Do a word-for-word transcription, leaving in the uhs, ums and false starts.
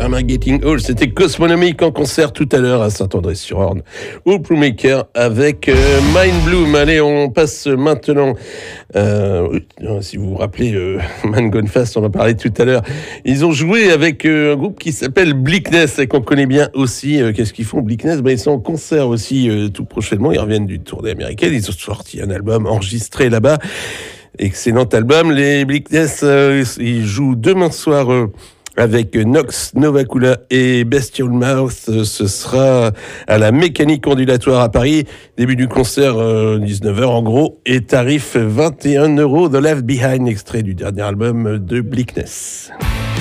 I'm Getting Old. C'était Cosmonomic en concert tout à l'heure à Saint-André-sur-Orne au Ploumaker avec euh, Mind Bloom. Allez, on passe maintenant. Euh, si vous vous rappelez, euh, Man Gone Fast, on en parlait tout à l'heure. Ils ont joué avec euh, un groupe qui s'appelle Bleakness et qu'on connaît bien aussi. Euh, qu'est-ce qu'ils font, Bleakness? Ben, ils sont en concert aussi euh, tout prochainement. Ils reviennent d'une tournée américaine. Ils ont sorti un album enregistré là-bas. Excellent album. Les Bleakness, euh, ils jouent demain soir euh, avec Nox, Novacula et Bestial Mouth. Euh, ce sera à la Mécanique Ondulatoire à Paris. Début du concert, euh, dix-neuf heures en gros. Et tarif vingt et un euros. The Left Behind, extrait du dernier album de Bleakness.